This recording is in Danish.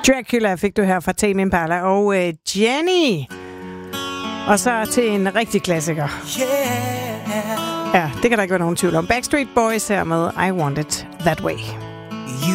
Dracula fik du her fra Tame Impala og Jenny. Og så til en rigtig klassiker. Ja, det kan der ikke være nogen tvivl om. Backstreet Boys her med I Want It That Way.